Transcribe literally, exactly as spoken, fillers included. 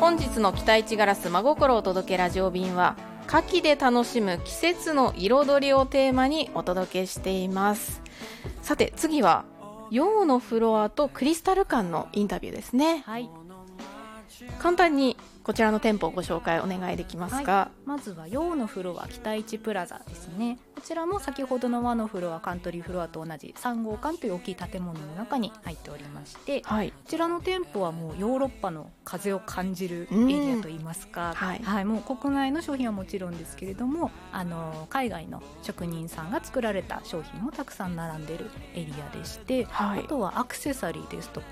本日の期待値ガラス真心を届けラジオ便は、夏季で楽しむ季節の彩りをテーマにお届けしています。さて次は陽のフロアとクリスタル館のインタビューですね。 はい、 簡単にこちらの店舗をご紹介お願いできますか？ はい、まずは陽のフロア北一プラザですね。こちらも先ほどの和のフロアカントリーフロアと同じさん号館という大きい建物の中に入っておりまして、 はい、 こちらの店舗はもうヨーロッパの風を感じるエリアといいますか、 はいはい、もう国内の商品はもちろんですけれども、あの海外の職人さんが作られた商品もたくさん並んでいるエリアでして、 はい、 あとはアクセサリーですと